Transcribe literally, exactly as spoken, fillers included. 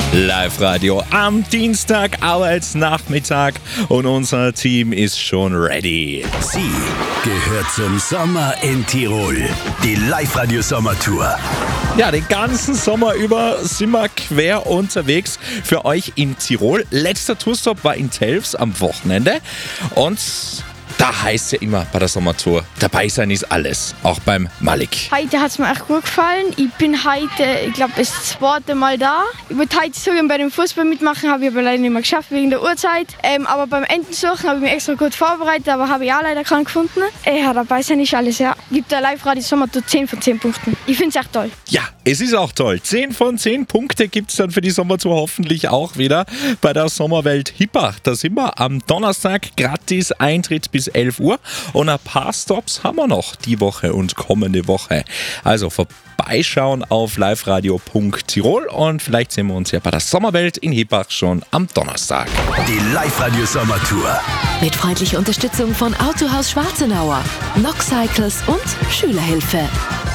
Live-Radio am Dienstag, Arbeitsnachmittag und unser Team ist schon ready. Sie gehört zum Sommer in Tirol. Die Live-Radio-Sommertour. Ja, den ganzen Sommer über sind wir quer unterwegs für euch in Tirol. Letzter Tourstop war in Telfs am Wochenende und da heißt ja immer bei der Sommertour, dabei sein ist alles, auch beim Malik. Heute hat es mir echt gut gefallen. Ich bin heute, ich glaube, das zweite Mal da. Ich wollte heute so bei dem Fußball mitmachen, habe ich aber leider nicht mehr geschafft wegen der Uhrzeit. Ähm, aber beim Entensuchen habe ich mich extra gut vorbereitet, aber habe ich auch leider keinen gefunden. Äh, ja, dabei sein ist alles, ja. Gibt der Live-Radio Sommertour zehn von zehn Punkten. Ich finde es echt toll. Ja, es ist auch toll. zehn von zehn Punkte gibt es dann für die Sommertour hoffentlich auch wieder bei der Sommerwelt Hippach. Da sind wir am Donnerstag, gratis Eintritt bis elf Uhr und ein paar Stops haben wir noch die Woche und kommende Woche. Also vorbeischauen auf liveradio punkt tirol und vielleicht sehen wir uns ja bei der Sommerwelt in Hippach schon am Donnerstag. Die Live-Radio Sommertour. Mit freundlicher Unterstützung von Autohaus Schwarzenauer, Nox Cycles und Schülerhilfe.